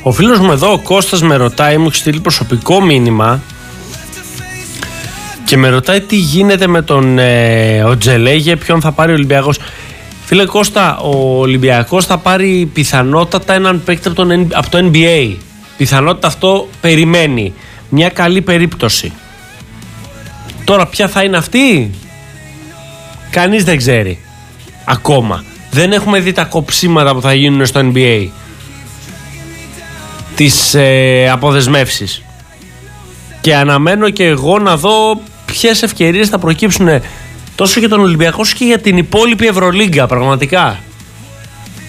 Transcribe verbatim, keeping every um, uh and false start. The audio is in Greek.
Ο φίλος μου εδώ, ο Κώστας, με ρωτάει, μου έχει στείλει προσωπικό μήνυμα και με ρωτάει τι γίνεται με τον ε, ο Τζελέγε, ποιον θα πάρει ο Ολυμπιακός. Φίλε Κώστα, ο Ολυμπιακός θα πάρει πιθανότατα έναν παίκτη από, τον, από το N B A. Πιθανότητα αυτό περιμένει. Μια καλή περίπτωση. Τώρα ποια θα είναι αυτή, κανείς δεν ξέρει ακόμα. Δεν έχουμε δει τα κοψίματα που θα γίνουν στο N B A, τις ε, αποδεσμεύσεις. Και αναμένω και εγώ να δω ποιες ευκαιρίες θα προκύψουν τόσο για τον Ολυμπιακό όσο και για την υπόλοιπη Ευρωλίγκα, πραγματικά.